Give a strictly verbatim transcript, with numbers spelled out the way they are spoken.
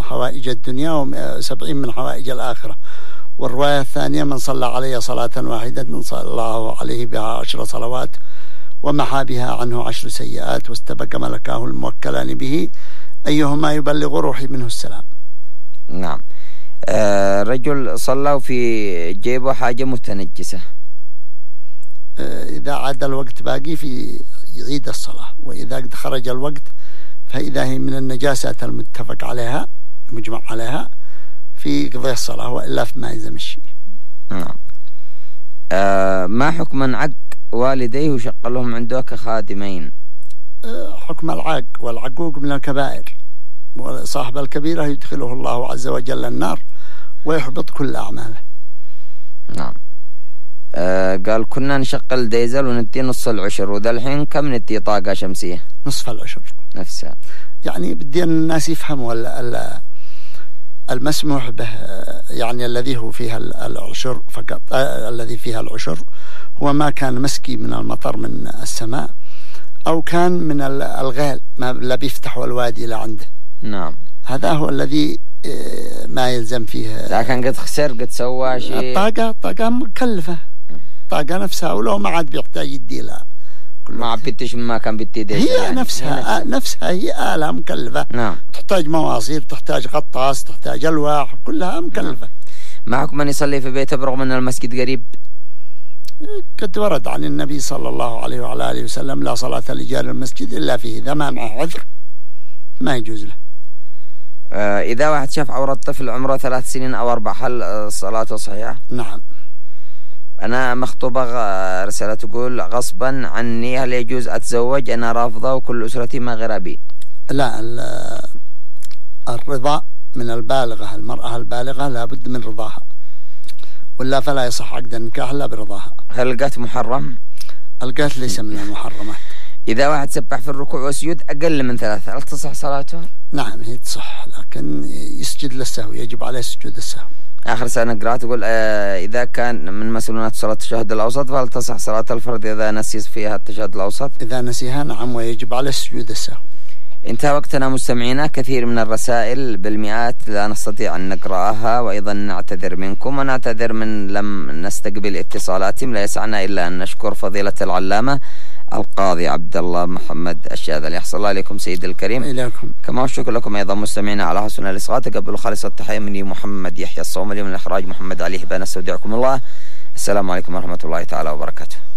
حوائج الدنيا وسبعين من حوائج الآخرة. والرواية الثانية من صلى علي صلاة واحدة صلى الله عليه بها عشر صلوات ومحى بها عنه عشر سيئات واستبق ملكاه الموكلان به أيهما يبلغ روحي منه السلام. نعم. آه رجل صلى وفي جيبه حاجة متنجسة، آه إذا عاد الوقت باقي في يعيد الصلاة، وإذا خرج الوقت فإذا هي من النجاسات المتفق عليها مجمع عليها في قضاء الصلاة، وإلا فما يلزم الشيء. نعم. آه ما حكم من عق والديه وشق لهم عنده كخادمين؟ آه حكم العاق والعقوق من الكبائر، وصاحب الكبيرة يدخله الله عز وجل النار ويحبط كل أعماله. نعم. آه قال كنا نشغل ديزل وندي نص العشر، وذا الحين كم ندي طاقة شمسية؟ نصف العشر نفسها. يعني بدي الناس يفهموا المسموح به، يعني الذي هو فيها العشر فقط، آه الذي فيها العشر هو ما كان مسكي من المطر من السماء أو كان من الغال ما لا بيفتحوا الوادي لعنده. نعم. هذا هو الذي ما يلزم فيه. لكن قد خسر قد سوى شيء. الطاقة الطاقة مكلفة، الطاقة نفسها، ولو ما عاد بيحتاج يدي لها ما عبيتش ما كان بدي هي يعني. نفسها هي نفسها هي آلة مكلفة. نعم. تحتاج مواسير، تحتاج غطاس، تحتاج ألواح، كلها مكلفة. ما حكم من يصلي في بيته برغم أن المسجد قريب؟ قد ورد عن النبي صلى الله عليه وعلى آله وسلم لا صلاة لجار المسجد إلا فيه، إذا ما معه عذر ما يجوز له. آه إذا واحد شاف عورة طفل عمره ثلاث سنين أو أربع، هل صلاته صحيحة؟ نعم. أنا مخطوبة، رسالة تقول غصبا عني هل يجوز أتزوج؟ أنا رافضة وكل أسرتي ما غير أبي. لا، الرضا من البالغة، المرأة البالغة لابد من رضاها، ولا فلا يصح عقد النكاح إلا برضاها. هل القتل محرم؟ القتل ليس من المحرمات. إذا واحد سبح في الركوع والسجود أقل من ثلاثة هل تصح صلاته؟ نعم هي تصح، لكن يسجد للسهو، يجب عليه سجود السهو. آخر سنة قرأت تقول آه إذا كان من مسؤوليات صلاة التشهد الأوسط فهل تصح صلاة الفرد إذا نسي فيها التشهد الأوسط؟ إذا نسيها نعم، ويجب عليه سجود السهو. انتهى وقتنا مستمعينا، كثير من الرسائل بالمئات لا نستطيع أن نقرأها، وأيضا نعتذر منكم ونعتذر من لم نستقبل اتصالاتهم. لا يسعنا إلا أن نشكر فضيلة العلامة القاضي عبد الله محمد الشاذلي. أحسن الله إليكم سيد الكريم. إليكم. كما أشكر لكم أيضا مستمعينا على حسن الإصغاء. تقبلوا خالص التحية مني محمد يحيى الصوملي، من الإخراج محمد علي هبان. استودعكم الله. السلام عليكم ورحمة الله تعالى وبركاته.